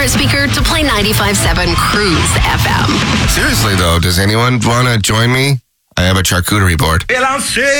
smart speaker to play 95.7 Cruise FM. Seriously, though, does anyone want to join me? I have a charcuterie board.